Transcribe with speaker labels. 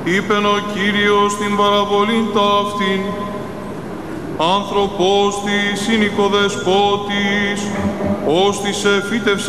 Speaker 1: είπεν ο Κύριος την παραβολήν ταύτην, άνθρωπος της είναι οικοδεσπότης, ως της εφύτευσε